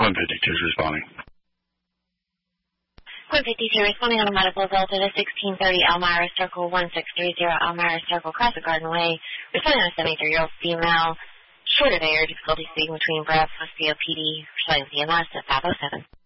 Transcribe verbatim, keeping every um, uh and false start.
Quinn fifty-two is responding. Quinn fifty-two responding on a medical result at a sixteen thirty Elmira Circle, one six three zero Elmira Circle, Cross the Garden Way. Responding on a seventy-three-year-old female, short of air, difficulty speaking between breaths, with C O P D, responding to E M S at five oh seven.